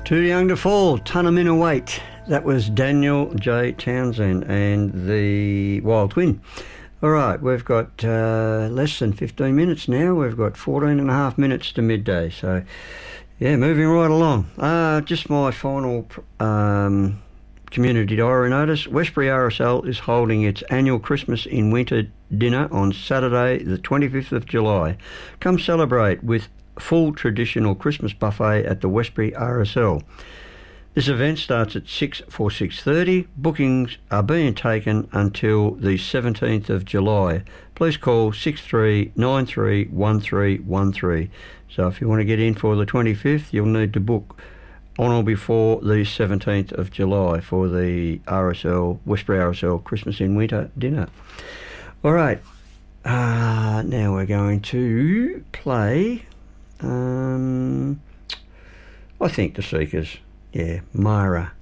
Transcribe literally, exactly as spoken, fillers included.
Too Young to Fall, Tunnerminner Wait. That was Daniel J. Townsend and the Wild Twin. All right, we've got uh, less than fifteen minutes now. We've got fourteen and a half minutes to midday. So, yeah, moving right along. Uh, just my final um, community diary notice. Westbury R S L is holding its annual Christmas in Winter dinner on Saturday, the twenty-fifth of July. Come celebrate with full traditional Christmas buffet at the Westbury R S L. This event starts at six for six thirty. Bookings are being taken until the seventeenth of July. Please call six three nine three one three one three. So if you want to get in for the twenty-fifth, you'll need to book on or before the seventeenth of July for the R S L, Westbury R S L Christmas in Winter dinner. All right, uh, now we're going to play... Um, I think the Seekers, yeah, Myra.